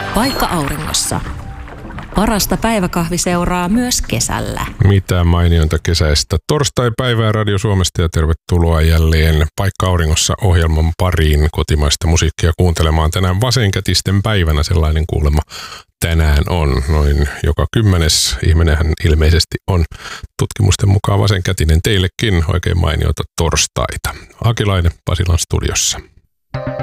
Paikka auringossa. Parasta päiväkahviseuraa myös kesällä. Mitä mainionta kesäistä torstai-päivää Radio Suomesta ja tervetuloa jälleen Paikka auringossa -ohjelman pariin kotimaista musiikkia kuuntelemaan. Tänään vasenkätisten päivänä sellainen kuulemma tänään on. Noin joka 10. ihminenhän ilmeisesti on tutkimusten mukaan vasenkätinen. Teillekin oikein mainiota torstaita. Akilainen Pasilan studiossa.